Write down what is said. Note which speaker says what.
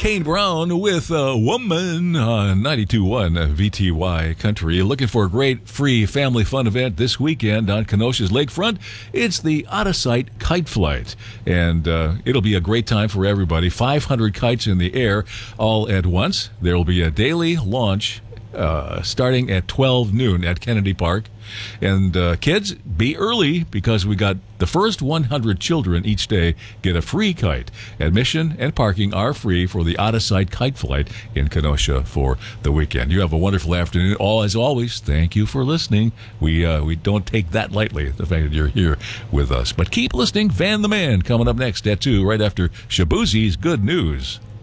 Speaker 1: Kane Brown with a Woman on 92.1 VTY Country. Looking for a great free family fun event this weekend on Kenosha's lakefront. It's the Out of Sight Kite Flight, and it'll be a great time for everybody. 500 kites in the air all at once. There will be a daily launch starting at 12 noon at Kennedy Park. And kids, be early because we got the first 100 children each day get a free kite. Admission and parking are free for the Out of Sight Kite Flight in Kenosha for the weekend. You have a wonderful afternoon. As always, thank you for listening. We don't take that lightly, the fact that you're here with us. But keep listening. Van the Man coming up next at 2, right after Shabuzi's Good News.